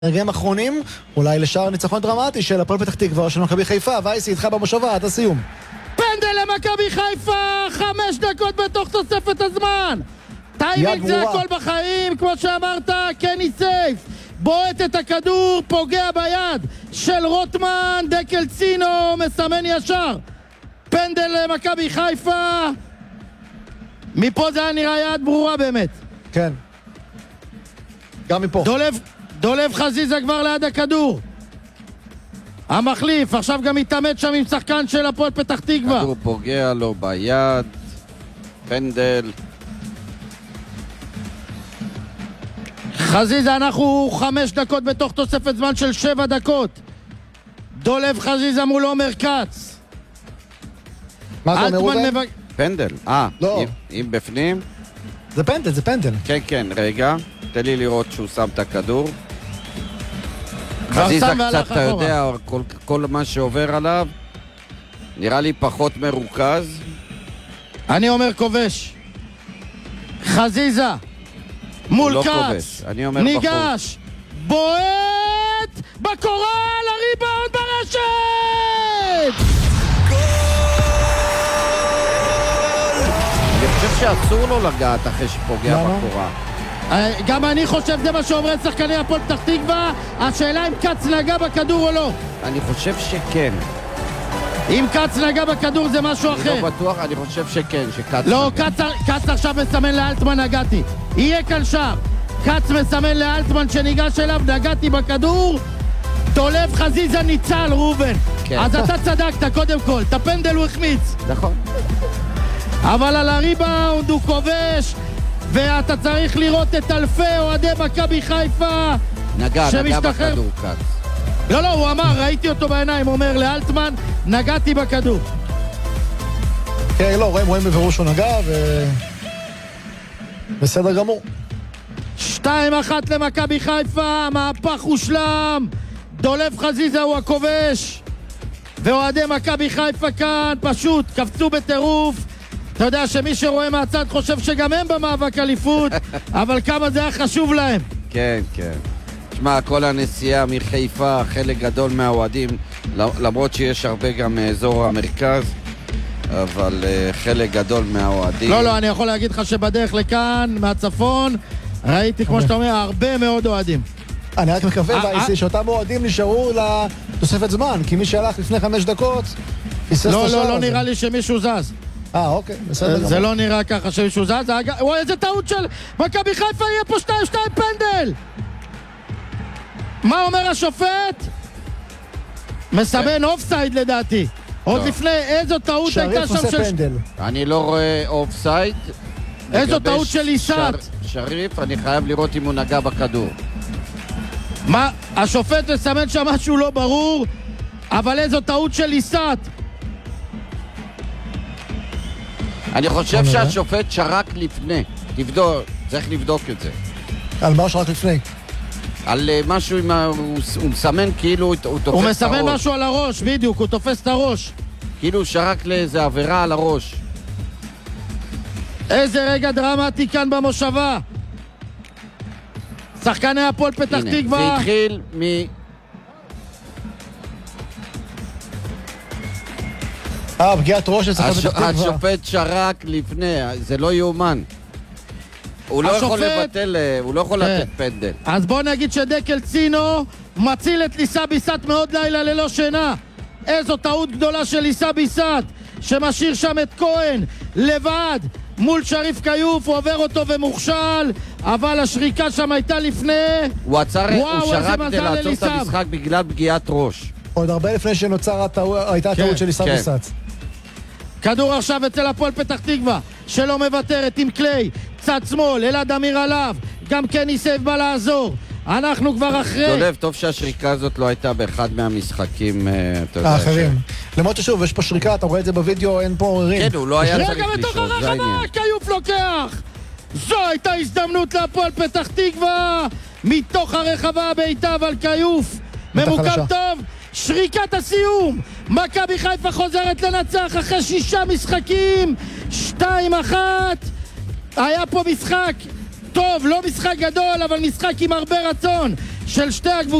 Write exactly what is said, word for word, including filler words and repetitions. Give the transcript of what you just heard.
רגעים אחרונים, אולי לשער ניצחון דרמטי של הפועל פתח תקווה של מכבי חיפה. וייסי איתך במושבה, עד הסיום. פנדל למכבי חיפה, חמש דקות בתוך תוספת הזמן. טיימינג זה הכל בחיים, כמו שאמרת, קני סייף בועט את הכדור, פוגע ביד של רוטמן, דקל צינו מסמן ישר פנדל למכבי חיפה. מפה זה היה נראה יד ברורה באמת. כן, גם מפה. דולב, דולב חזיזה כבר ליד הכדור, המחליף עכשיו גם מתאמת שם עם שחקן של הפועל פתח תקווה. כדור פוגע לו ביד, פנדל. חזיזה, אנחנו חמש דקות בתוך תוספת זמן של שבע דקות. דולב חזיזה מול עומר כץ. מה אתה אומר רובן? מבק... פנדל, אה, לא. אם, אם בפנים? זה פנדל, זה פנדל. כן, כן, רגע, תן לי לראות שהוא שם את הכדור. חזיזה קצת, אתה יודע, כל, כל מה שעובר עליו נראה לי פחות מרוכז. אני אומר כובש. חזיזה מול לא כץ, כובש, אני אומר ניגש, בועט בקורה לריבאונד ברשת. אני חושב שאסור לו לגעת אחרי שפוגע למה? בקורה. גם אני חושב זה מה שאומרים שחקני הפועל פתח תקווה. השאלה אם כץ נגע בכדור או לא. אני חושב שכן. אם כץ נגע בכדור זה משהו אני אחר. לא בטוח, אני חושב שכן, שכץ לא, נגע. כץ, כץ עכשיו מסמן לאלטמן נגעתי. יהיה כאן שער. כץ מסמן לאלטמן שניגש אליו, נגעתי בכדור. דולב חזיזה ניצל, רובן. כן. אז אתה צדקת קודם כל, את הפנדל הוא החמיץ. נכון. אבל על הריבאונד הוא כובש, ואתה צריך לראות את אלפי אוהדי מכבי חיפה נגע, נגע שמשתחרר. בכדור כץ. לא, לא, הוא אמר, ראיתי אותו בעיניים, אומר לאלטמן, נגעתי בכדור. כן, לא, רואים, רואים בבירור שהוא נגע, ו... בסדר גמור. שתיים אחת למכבי חיפה, מהפך הושלם, דולב חזיזה הוא הכובש, ואוהדי מכבי חיפה כאן פשוט קפצו בטירוף. אתה יודע שמי שרואה מהצד חושב שגם הם במאבק אליפות, אבל כמה זה היה חשוב להם. כן, כן. תשמע, כל הנסיעה מחיפה, חלק גדול מהאוהדים, למרות שיש הרבה גם מאזור המרכז, אבל uh, חלק גדול מהאוהדים... לא, לא, אני יכול להגיד לך שבדרך לכאן, מהצפון, ראיתי, כמו שאתה אומר, הרבה מאוד אוהדים. אני רק מקווה, וייסי, שאותם אוהדים נשארו לתוספת זמן, כי מי שהלך לפני חמש דקות, פיסס את השער הזה. לא, לא, לא נראה לי שמישהו זז. אה, אוקיי, בסדר גמור. זה לא נראה ככה שמישהו זז. וואי, איזה טעות של מכבי חיפה, יהיה פה שתיים שתיים פנדל! מה אומר השופט? מסמן אופסייד לדעתי. עוד לפני, איזו טעות הייתה שם של... שריף עושה פנדל. אני לא רואה אופסייד. איזו טעות של איסת. שריף, אני חייב לראות אם הוא נגע בכדור. מה? השופט מסמן שם משהו לא ברור, אבל איזו טעות של איסת. אני חושב שהשופט שרק לפני. תבדוק, צריך לבדוק את זה. על מה שרק לפני? על משהו, עם ה... הוא, הוא מסמן כאילו הוא תופס את הראש. הוא מסמן משהו על הראש, בדיוק, הוא תופס את הראש. כאילו הוא שרק לאיזה עבירה על הראש. איזה רגע דרמטי כאן במושבה. שחקני הפועל פתח תקווה. זה התחיל מ... אה, פגיעת ראש של שחקן פתח תקווה. השופט שרק לפני, זה לא יאומן. הוא לא יכול לבטל, הוא לא יכול לתת פנדל. אז בוא נגיד שדקל צינו מציל את ליסה ביסת מאוד לילה ללא שינה. איזו טעות גדולה של ליסה ביסת, שמשאיר שם את כהן לבד מול שריף קיוף, הוא עובר אותו ומוכשל, אבל השריקה שם הייתה לפני. הוא עצר, הוא שרק כדי לעצור את המשחק בגלל פגיעת ראש. עוד הרבה לפני שנוצר הייתה טעות של ליסה ביסת. כדור עכשיו אצל הפועל פתח תקווה שלא מוותרת עם קליי, צד שמאל, אלעד אמיר עליו, גם קני סייף בא לעזור. אנחנו כבר אחרי. דולב, טוב שהשריקה הזאת לא הייתה באחד מהמשחקים האחרים. למרות ששוב, יש פה שריקה, אתה רואה את זה בווידאו, אין פה עוררים. כן, הוא לא היה צריך רגע לשאול, בתוך זה הרחבה, העניין. קיוף לוקח. זו הייתה הזדמנות להפועל פתח תקווה מתוך הרחבה, בעיטה אבל קיוף ממוקם טוב. שריקת הסיום, מכבי חיפה חוזרת לנצח אחרי שישה משחקים, שתיים אחת. היה פה משחק טוב, לא משחק גדול, אבל משחק עם הרבה רצון של שתי הקבוצות.